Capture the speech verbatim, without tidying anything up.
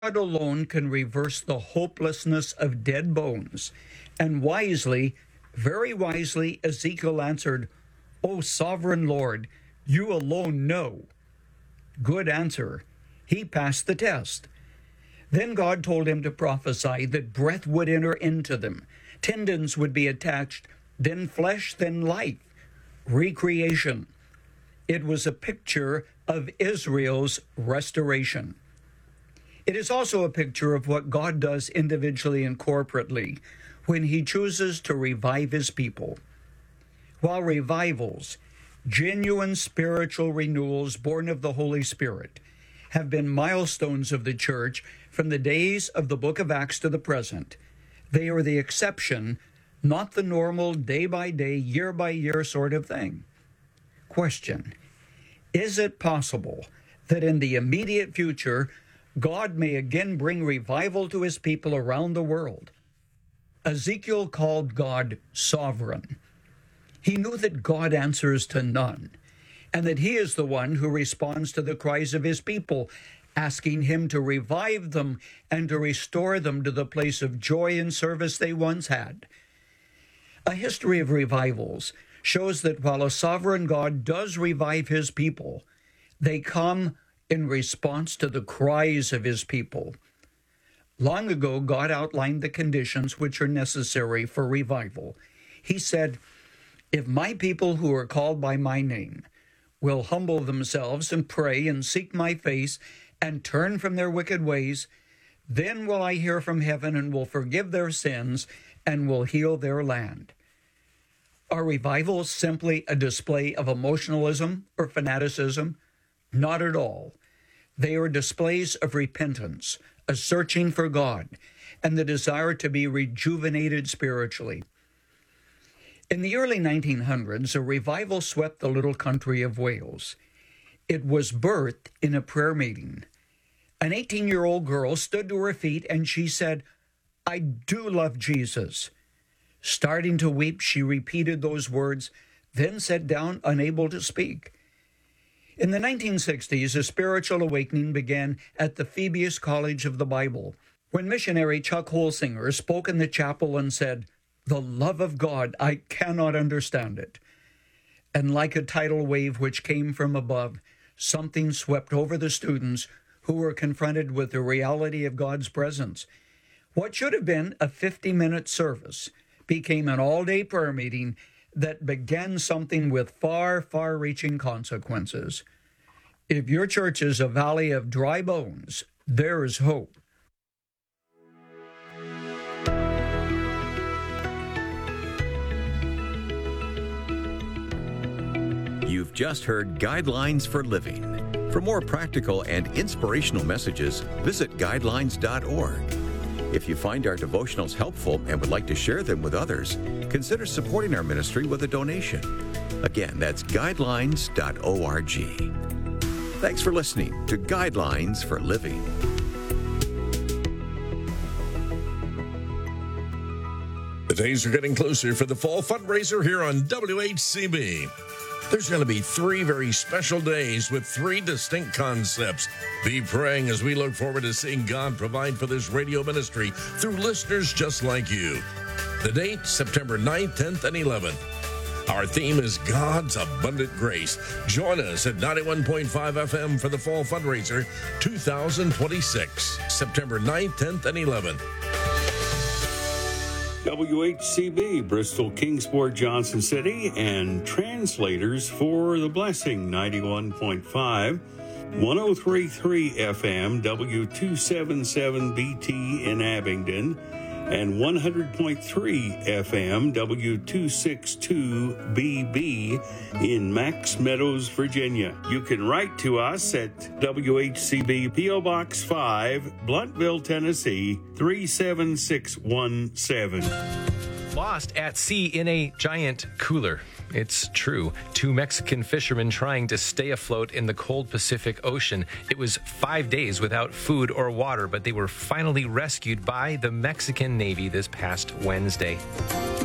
God alone can reverse the hopelessness of dead bones. And wisely, very wisely, Ezekiel answered, O sovereign Lord, you alone know. Good answer. He passed the test. Then God told him to prophesy that breath would enter into them, tendons would be attached, then flesh, then life, recreation. It was a picture of Israel's restoration. It is also a picture of what God does individually and corporately when he chooses to revive his people. While revivals, genuine spiritual renewals born of the Holy Spirit, have been milestones of the church from the days of the book of Acts to the present, they are the exception, not the normal day-by-day, year-by-year sort of thing. Question: is it possible that in the immediate future, God may again bring revival to his people around the world? Ezekiel called God sovereign. He knew that God answers to none, and that he is the one who responds to the cries of his people, asking him to revive them and to restore them to the place of joy and service they once had. A history of revivals shows that while a sovereign God does revive his people, they come in response to the cries of his people. Long ago, God outlined the conditions which are necessary for revival. He said, if my people who are called by my name will humble themselves and pray and seek my face and turn from their wicked ways, then will I hear from heaven and will forgive their sins and will heal their land. Are revivals simply a display of emotionalism or fanaticism? Not at all. They are displays of repentance, a searching for God, and the desire to be rejuvenated spiritually. In the early nineteen hundreds, a revival swept the little country of Wales. It was birthed in a prayer meeting. An eighteen-year-old girl stood to her feet and she said, I do love Jesus. Starting to weep, she repeated those words, then sat down, unable to speak. In the nineteen sixties, a spiritual awakening began at the Phoebus College of the Bible, when missionary Chuck Holsinger spoke in the chapel and said, the love of God, I cannot understand it. And like a tidal wave which came from above, something swept over the students who were confronted with the reality of God's presence. What should have been a fifty-minute service became an all-day prayer meeting that began something with far, far-reaching consequences. If your church is a valley of dry bones, there is hope. You've just heard Guidelines for Living. For more practical and inspirational messages, visit guidelines dot org. If you find our devotionals helpful and would like to share them with others, consider supporting our ministry with a donation. Again, that's guidelines dot org. Thanks for listening to Guidelines for Living. The days are getting closer for the fall fundraiser here on W H C B. There's going to be three very special days with three distinct concepts. Be praying as we look forward to seeing God provide for this radio ministry through listeners just like you. The date, September ninth, tenth, and eleventh. Our theme is God's Abundant Grace. Join us at ninety-one point five F M for the Fall Fundraiser two thousand twenty-six, September ninth, tenth, and eleventh. W H C B, Bristol, Kingsport, Johnson City, and translators for The Blessing, ninety-one point five, one oh three point three F M, W two seventy-seven B T in Abingdon, and one hundred point three F M, W two sixty-two B B in Max Meadows, Virginia. You can write to us at W H C B, P O Box five, Bluntville, Tennessee, three seven six one seven. Lost at sea in a giant cooler. It's true. Two Mexican fishermen trying to stay afloat in the cold Pacific Ocean. It was five days without food or water, but they were finally rescued by the Mexican Navy this past Wednesday.